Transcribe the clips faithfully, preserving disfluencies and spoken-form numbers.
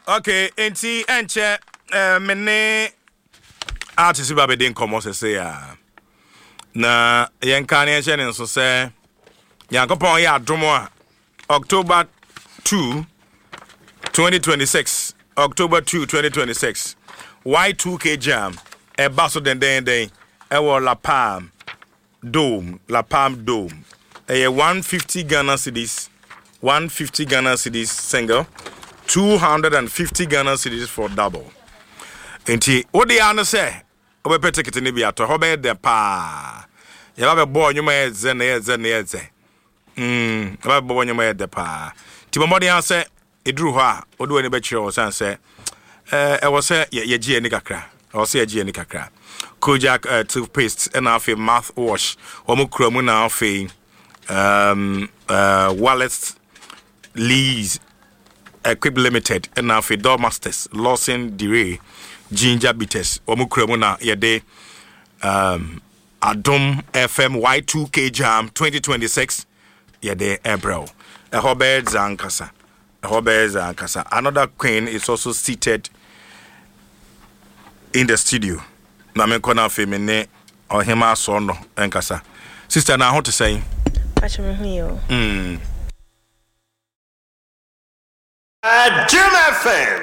Okay, enti enche eh mene artist ba be den komo se ya. Na yen kan ye che ne so se Yankopon ya adomo a October second, twenty twenty-six. October second, twenty twenty-six. Y two K Jam. E baso den den den. E wo La Palm Dome, La Palm Dome. E one hundred fifty Ghana cedis, one hundred fifty Ghana cedis single, two hundred fifty Ghana cedis for double. Enti, what the answer say? Obe pe ticket ni bi ato, hobe de pa. Ya ba be boy nyuma ye ze na ye ze na ye ze. Mm, ba be boy nyuma ye de pa. Ti mo de answer eduru ho a, odo ni be kire o san say eh e wo say ye gie ni kakra. O say ye gie ni kakra. Kojak uh, toothpaste and half a mouthwash. Omukromu na half a um uh Wallet Lees Equip Limited and half a Dormasters Lawson Dere Ginger Bitters. Omukromu na yede um Adom F M Y two K Jam twenty twenty-six yede Ebro. A Hobert Zankasa. A Hobert Zankasa. Another queen is also seated in the studio. Na me kona fe me ne ohema so no enkasa sister na ho to say acha me hu yo mm uh, Jim F M.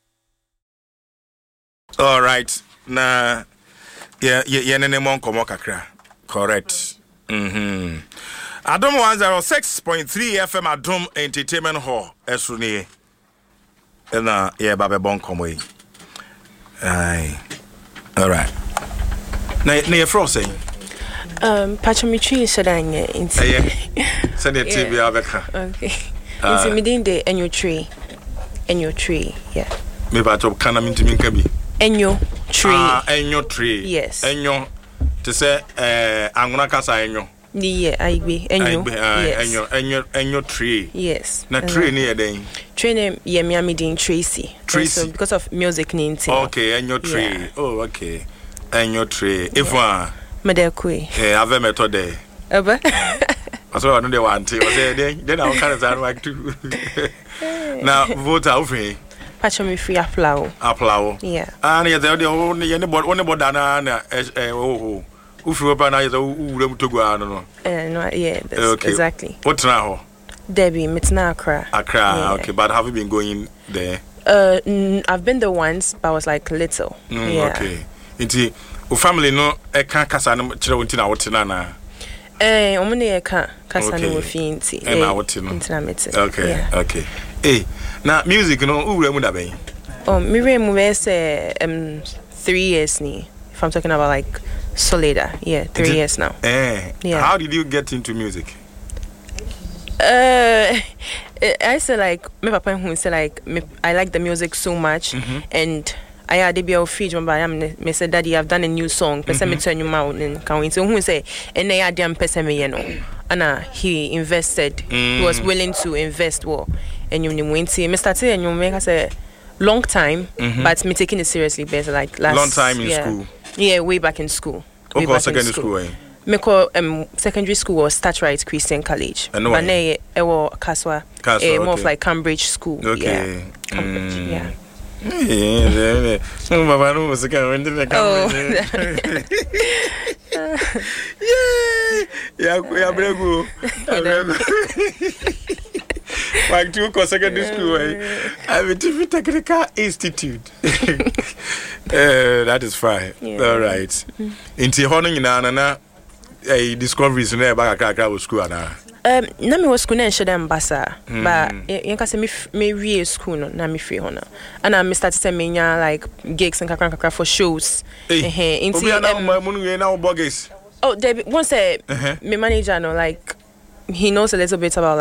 All right na yeah yeah ne ne mon komo kakra correct mhm Adom one oh six point three F M Adom Entertainment Hall esu ne na yeah ba be bon komo yi ai all right. Na na your fro say um pachometry shadanye inti eh send it to be abeka okay inti midin de enyo tree enyo tree yeah me ba to kana minti minka bi enyo tree ah enyo tree yes enyo to say eh anguna kasa enyo ni yeah aigbe enyo yes enyo enyo enyo tree yes na tree ni eden tree name yeah me amidin Tracy Tracy so because of music ni inti okay enyo tree yeah. Oh okay enyo tree if one Madekwe. Eh, ave method. Aba. Aso anu de wanti. O say den den I can say like too. Now vote out free. Pacho me free aplawo. Aplawo. Yeah. Ah, na ye dey only ye ne bod only bod na na eh oh. Ufiri oba na ye u wura mutogo anu no. Eh no yeah, that's okay. Exactly. What now? Debbie, mitna Accra. Accra, yeah. Okay, but have you been going there? Uh n- I've been there once, but I was like little. Mm, yeah. Okay. Inti o family no e kan kasa no kire wonti na wote na na eh o mene e kan kasa no wo fi nti e na wote no nti na mete okay yeah. Okay eh na music no uwura mu da ben oh mi re mu be say um three years ni if I'm talking about like Solida yeah three it, years now eh yeah. How did you get into music? uh I say like my papa who say like me, I like the music so much mm-hmm. and I had to be a feed when I am me said daddy I've done a new song person me turn you out and can so who say and I had person me you know and uh, he invested mm. He was willing to invest well and you know me started and you make us a long time mm-hmm. But me taking it seriously better like last long time in yeah, school yeah way back in school way back secondary in school, school eh? Me call um secondary school was Startright Christian College but now I was Kaswa eh, more of like Cambridge school okay. Yeah Cambridge mm. Yeah. Yeah, no, Mama, no, was going to the camera. Yeah, we are bravo. Like two secondary school, I'm a different technical institute. uh, that is fine. Yeah. All right. In Tihoning in Anna, a discovery is never back at school. Um, na me was school na sheda mbasa mm. But yen ka se me me wie school no na me free hono and I start to me nya like gigs and kakra kakra for shows eh eh inti um, na na gigs. Oh David once uh, uh-huh. My manager no like he knows a little bit about